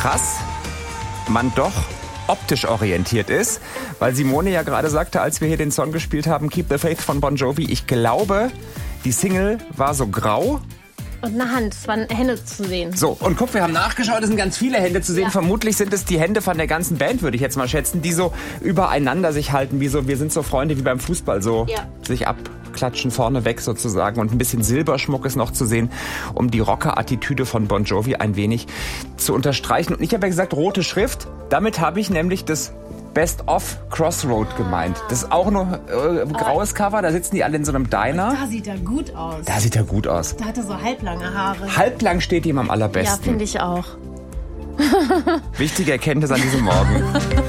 krass man doch optisch orientiert ist, weil Simone ja gerade sagte, als wir hier den Song gespielt haben, Keep the Faith von Bon Jovi, ich glaube, die Single war so grau. Und eine Hand, es waren Hände zu sehen. So, und guck, wir haben nachgeschaut, es sind ganz viele Hände zu sehen. Ja. Vermutlich sind es die Hände von der ganzen Band, würde ich jetzt mal schätzen, die so übereinander sich halten, wie so, wir sind so Freunde wie beim Fußball, so sich abklatschen vorneweg sozusagen. Und ein bisschen Silberschmuck ist noch zu sehen, um die Rocker-Attitüde von Bon Jovi ein wenig zu unterstreichen. Und ich habe ja gesagt, rote Schrift, damit habe ich nämlich das Best of Crossroad gemeint. Das ist auch nur graues Cover, da sitzen die alle in so einem Diner. Da sieht er gut aus. Da sieht er gut aus. Da hat er so halblange Haare. Halblang steht ihm am allerbesten. Ja, finde ich auch. Wichtige Erkenntnis an diesem Morgen.